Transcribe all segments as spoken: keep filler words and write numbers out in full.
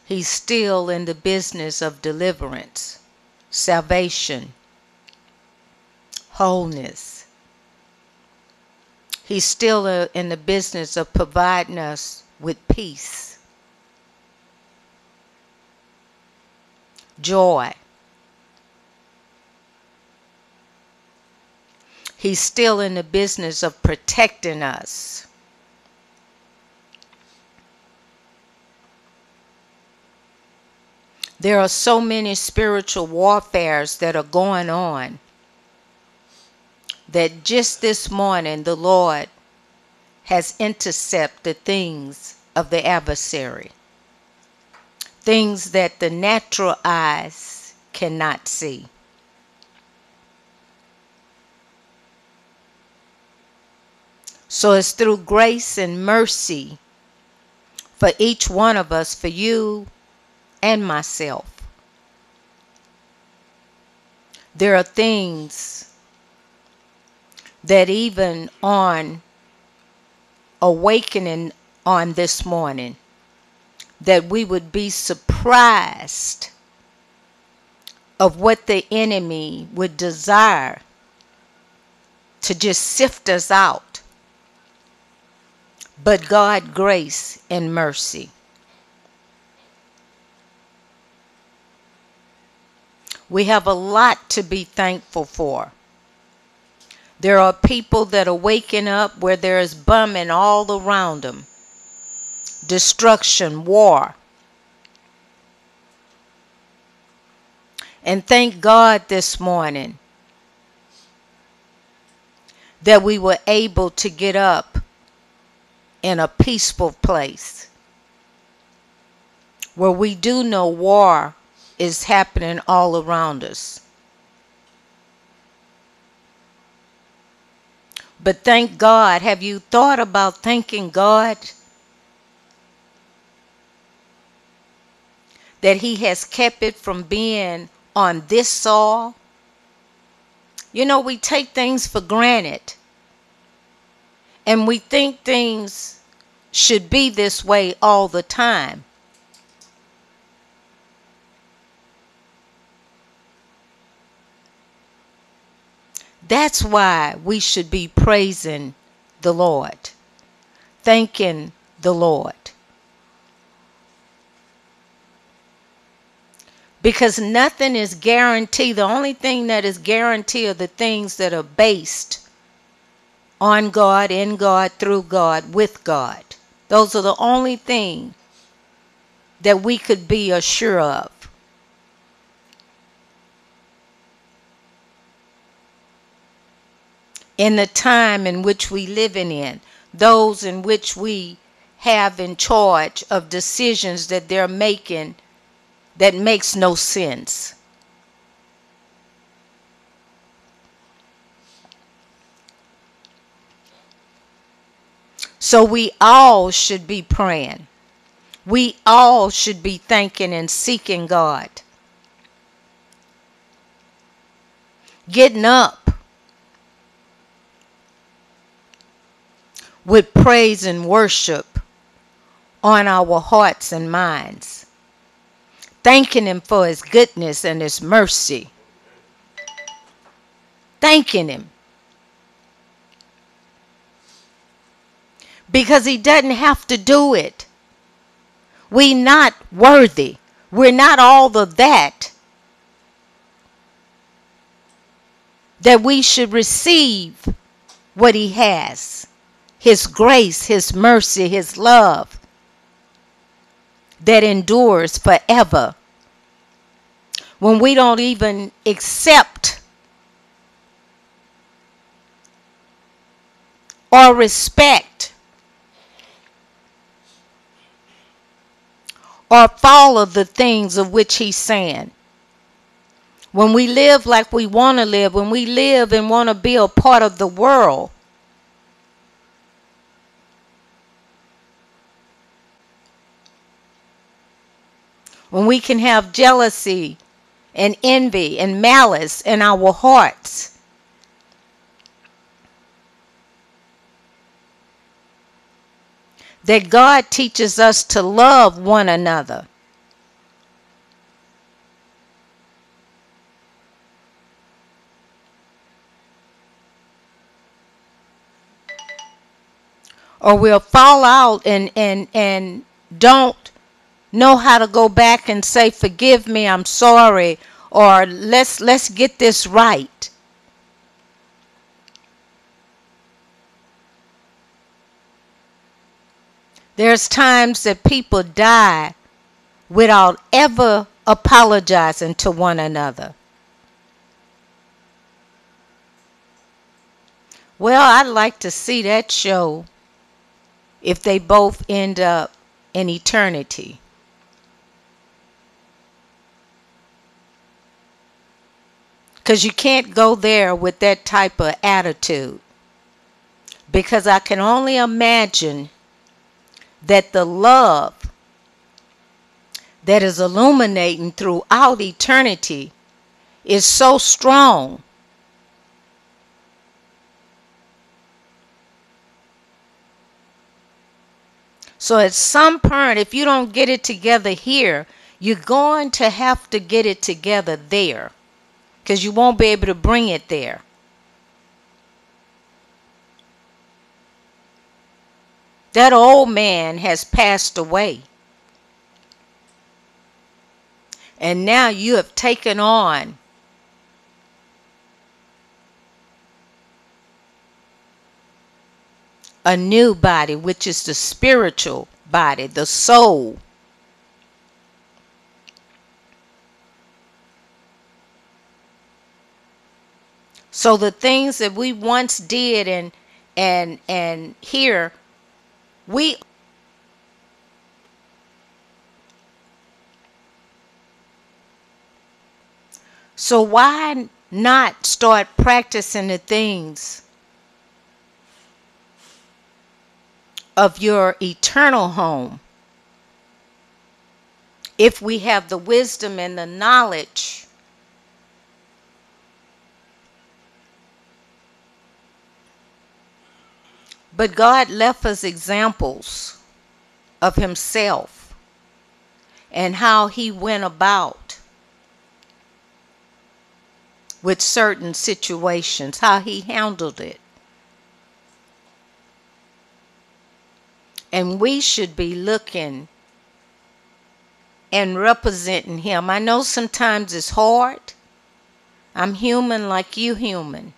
He's still in the business of deliverance, salvation, wholeness. He's still uh, in the business of providing us with peace, joy. He's still in the business of protecting us. There are so many spiritual warfares that are going on that just this morning the Lord has intercepted the things of the adversary, things that the natural eyes cannot see. So it's through grace and mercy for each one of us, for you and myself. There are things that even on awakening on this morning, that we would be surprised of what the enemy would desire to just sift us out. But God, grace and mercy. We have a lot to be thankful for. There are people that are waking up where there is bumming all around them. Destruction, war. And thank God this morning that we were able to get up in a peaceful place where we do know war is happening all around us. But thank God. Have you thought about thanking God that He has kept it from being on this soil? You know, we take things for granted. And we think things should be this way all the time. That's why we should be praising the Lord, thanking the Lord. Because nothing is guaranteed. The only thing that is guaranteed are the things that are based on God, in God, through God, with God. Those are the only things that we could be assured of. In the time in which we living in, those in which we have in charge of decisions that they're making that makes no sense. So we all should be praying. We all should be thanking and seeking God. Getting up with praise and worship on our hearts and minds. Thanking Him for His goodness and His mercy. Thanking Him. Because He doesn't have to do it. We're not worthy. We're not all of that that we should receive what He has. His grace, His mercy, His love that endures forever. When we don't even accept or respect or follow the things of which He's saying. When we live like we want to live, when we live and want to be a part of the world, when we can have jealousy and envy and malice in our hearts, that God teaches us to love one another. or we'll fall out and and and don't know how to go back and say, forgive me, I'm sorry, or let's let's get this right. There's times that people die without ever apologizing to one another. Well, I'd like to see that show if they both end up in eternity. Because you can't go there with that type of attitude. Because I can only imagine that the love that is illuminating throughout eternity is so strong so at some point, if you don't get it together here, you're going to have to get it together there, because you won't be able to bring it there. That old man has passed away. And now you have taken on a new body, which is the spiritual body, the soul. So the things that we once did and and and here we so why not start practicing the things of your eternal home if we have the wisdom and the knowledge but God left us examples of himself and how he went about with certain situations, how he handled it. And we should be looking and representing him. I know sometimes it's hard. I'm human like you human.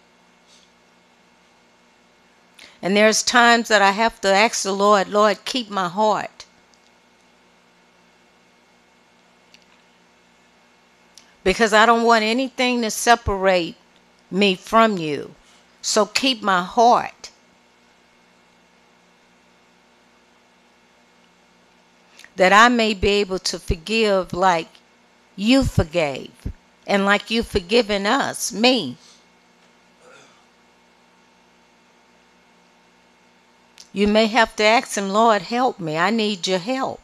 And there's times that I have to ask the Lord, Lord, keep my heart. Because I don't want anything to separate me from you. So keep my heart. That I may be able to forgive like you forgave. And like you've forgiven us, me. You may have to ask him, Lord, help me. I need your help.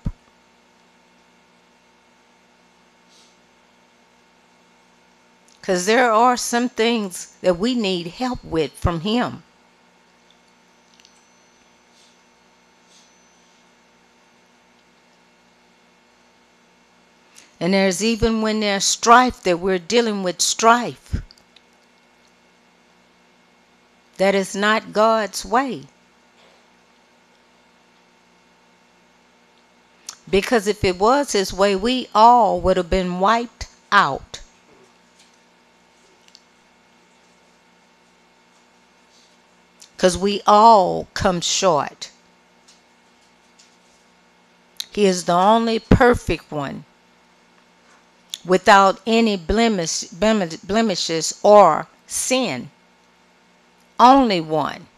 Because there are some things that we need help with from him. And there's even when there's strife that we're dealing with strife. That is not God's way. Because if it was his way, we all would have been wiped out. Because we all come short. He is the only perfect one, without any blemish, blemishes or sin. Only one.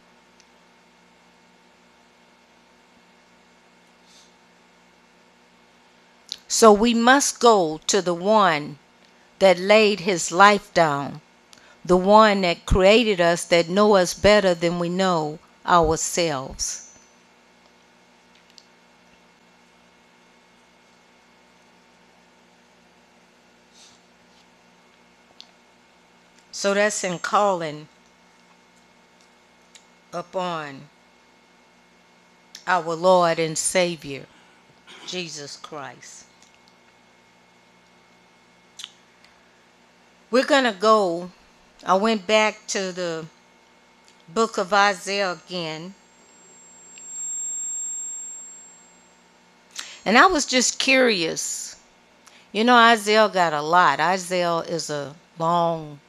So we must go to the one that laid his life down, the one that created us, that know us better than we know ourselves. So that's in calling upon our Lord and Savior, Jesus Christ. We're going to go, I went back to the book of Isaiah again. And I was just curious. You know, Isaiah got a lot. Isaiah is a long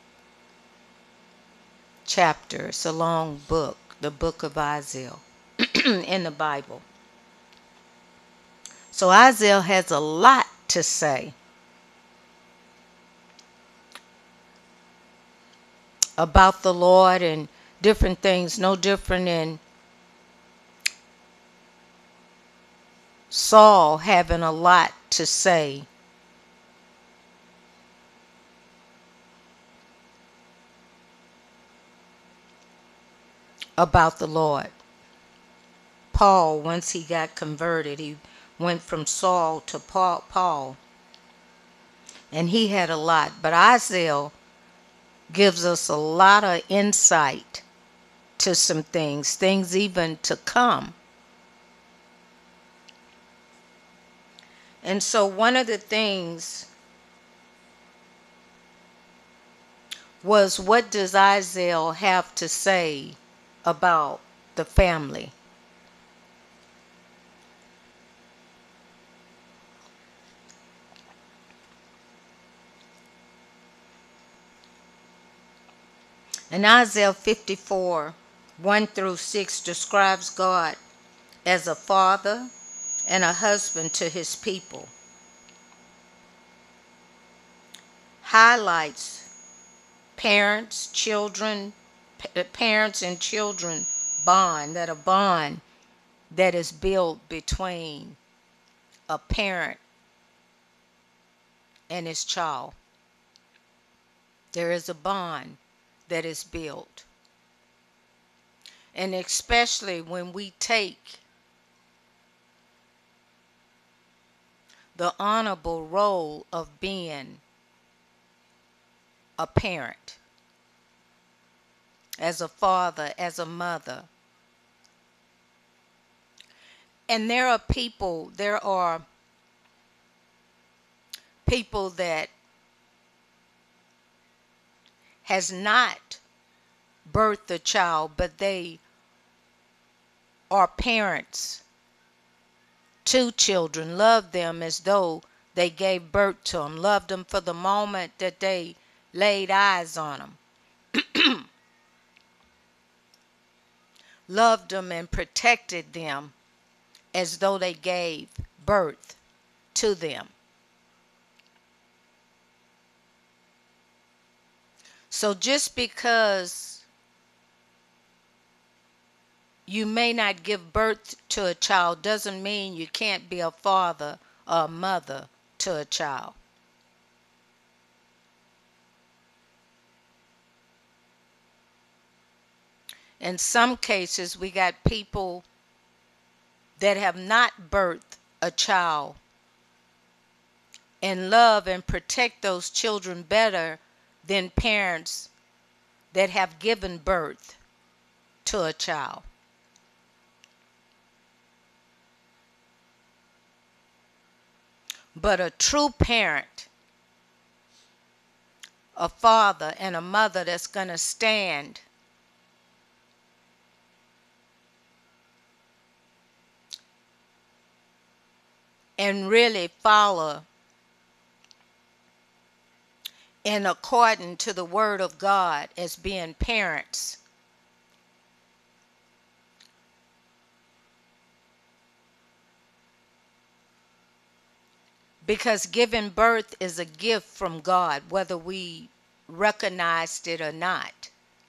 chapter. It's a long book, the book of Isaiah in the Bible. So Isaiah has a lot to say about the Lord and different things, no different than Saul having a lot to say about the Lord. Paul, once he got converted, he went from Saul to Paul, and he had a lot. But Isaiah gives us a lot of insight to some things, things even to come. And so one of the things was, what does Isaiah have to say about the family? And Isaiah fifty-four, one through six describes God as a father and a husband to his people. Highlights parents, children, parents and children bond, that a bond that is built between a parent and his child. There is a bond that is built. And especially when we take the honorable role of being a parent, as a father, as a mother. And there are people, there are people that has not birthed a child, but they are parents to children, love them as though they gave birth to them, loved them for the moment that they laid eyes on them, loved them and protected them as though they gave birth to them. So just because you may not give birth to a child doesn't mean you can't be a father or a mother to a child. In some cases, we got people that have not birthed a child and love and protect those children better than parents that have given birth to a child. But a true parent, a father and a mother that's going to stand and really follow in according to the word of God as being parents. Because giving birth is a gift from God, whether we recognized it or not.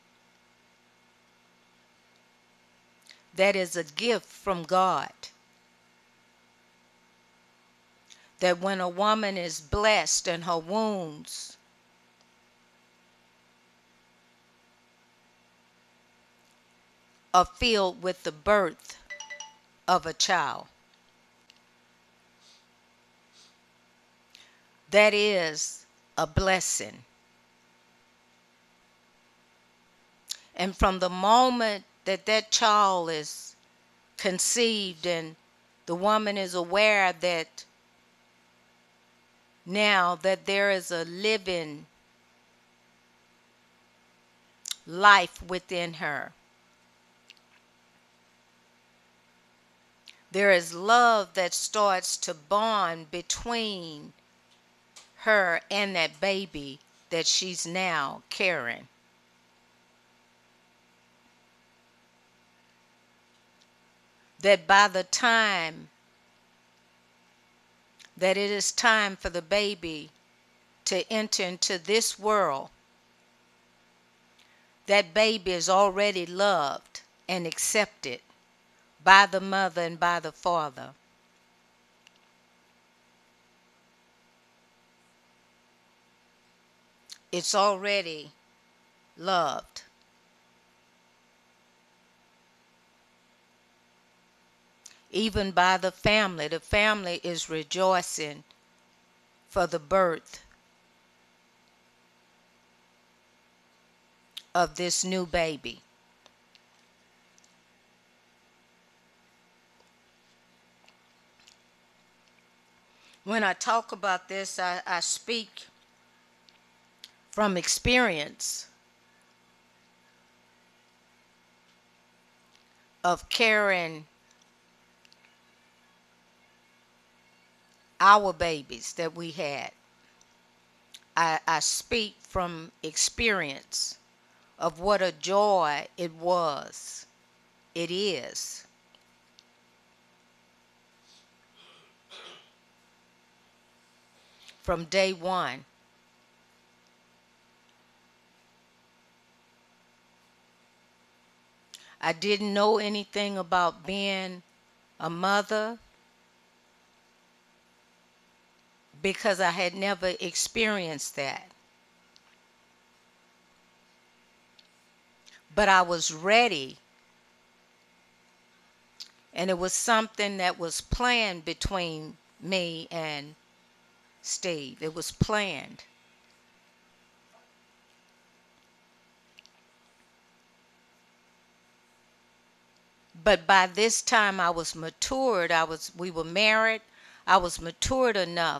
That is a gift from God. That when a woman is blessed and her wombs are filled with the birth of a child, that is a blessing. And from the moment that that child is conceived and the woman is aware that now that there is a living life within her, There is love that starts to bond between her and that baby that she's now carrying. That by the time that it is time for the baby to enter into this world, that baby is already loved and accepted by the mother and by the father. It's already loved. Even by the family. The family is rejoicing for the birth of this new baby. When I talk about this, I, I speak from experience of carrying our babies that we had. I, I speak from experience of what a joy it was, it is, from day one. I didn't know anything about being a mother because I had never experienced that. But I was ready, and it was something that was planned between me and Steve. It was planned. But by this time I was matured. I was we were married. I was matured enough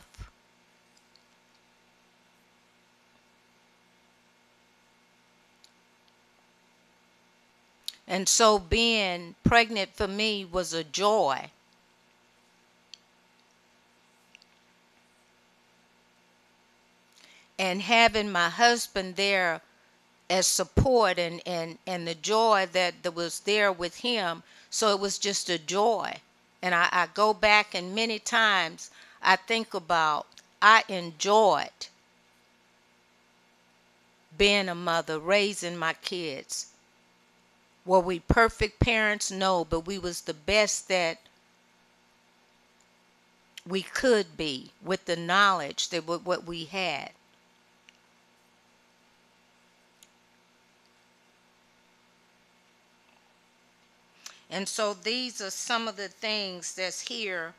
and so being pregnant for me was a joy. And having my husband there as support and, and, and the joy that, that was there with him. So it was just a joy. And I, I go back and many times I think about I enjoyed being a mother, raising my kids. Were we perfect parents? No, but we was the best that we could be with the knowledge that what we had. And so these are some of the things that's here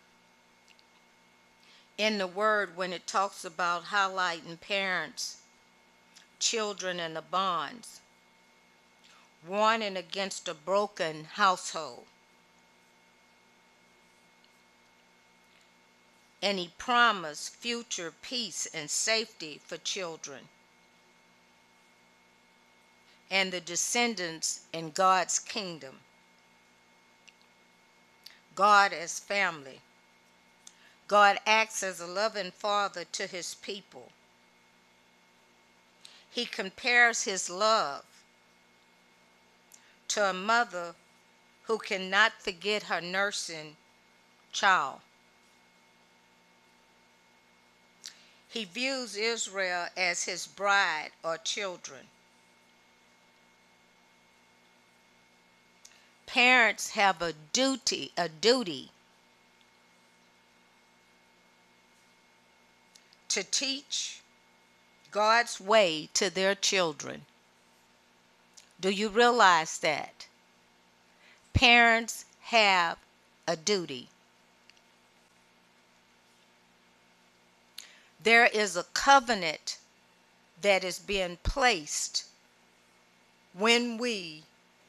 in the word when it talks about highlighting parents, children, and the bonds, warning against a broken household. And he promised future peace and safety for children and the descendants in God's kingdom. God as family. God acts as a loving father to his people. He compares his love to a mother who cannot forget her nursing child. He views Israel as his bride or children. Parents have a duty, a duty to teach God's way to their children. Do you realize that? Parents have a duty. There is a covenant that is being placed when we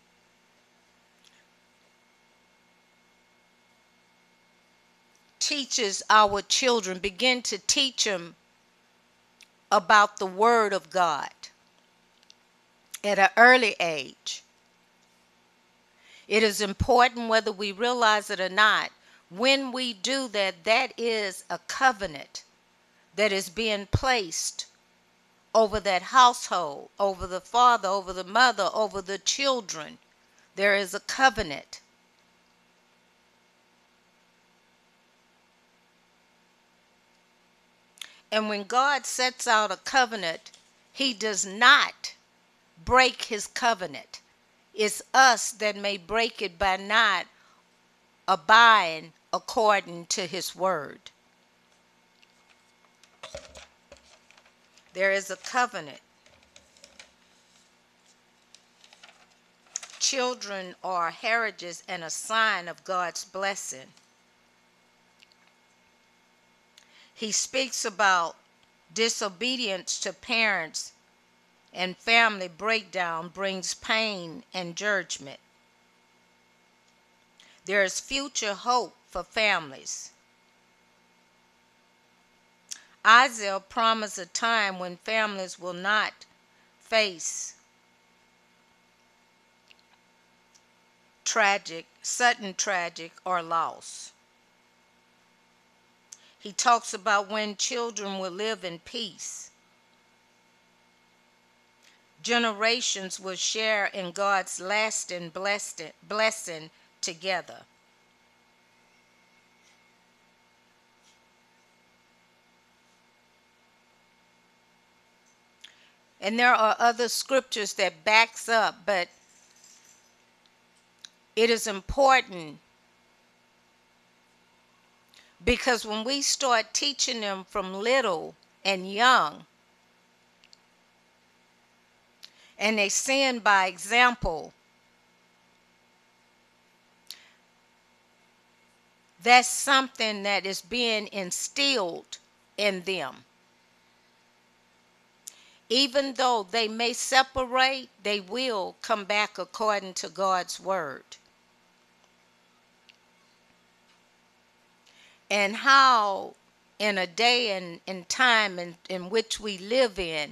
teaches our children, begin to teach them about the Word of God at an early age. It is important, whether we realize it or not, When we do that, that is a covenant that is being placed over that household, over the father, over the mother, over the children. There is a covenant. And when God sets out a covenant, he does not break his covenant. It's us that may break it by not abiding according to his word. There is a covenant. Children are heritage and a sign of God's blessing. He speaks about disobedience to parents and family breakdown brings pain and judgment. There is future hope for families. Isaiah promised a time when families will not face tragic, sudden tragic or loss. He talks about when children will live in peace. Generations will share in God's lasting blessing together. And there are other scriptures that backs up, but it is important because when we start teaching them from little and young, and they sin by example, that's something that is being instilled in them. Even though they may separate, they will come back according to God's word. And how in a day and, and time in, in which we live in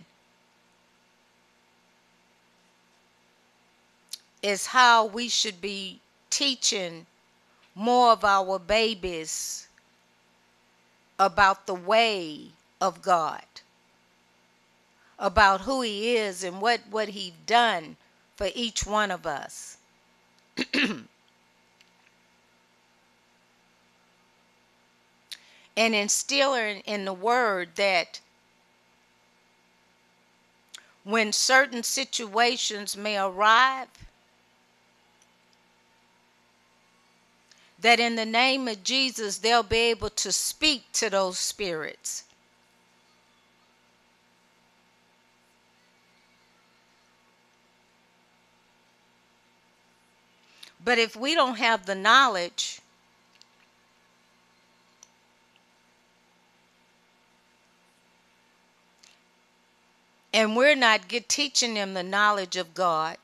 is how we should be teaching more of our babies about the way of God, about who he is and what, what he's done for each one of us. And instilling in the word that when certain situations may arrive, that in the name of Jesus, they'll be able to speak to those spirits. But if we don't have the knowledge, and we're not get, teaching them the knowledge of God,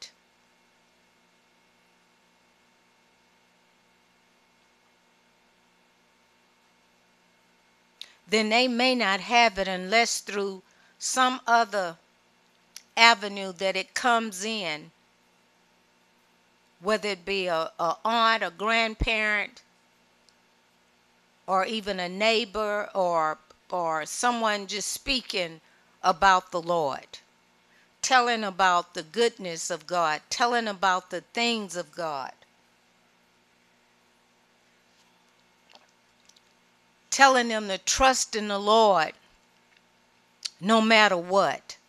then they may not have it unless through some other avenue that it comes in, whether it be a, a aunt, a grandparent, or even a neighbor, or or someone just speaking about the Lord, telling about the goodness of God, telling about the things of God, telling them to trust in the Lord no matter what.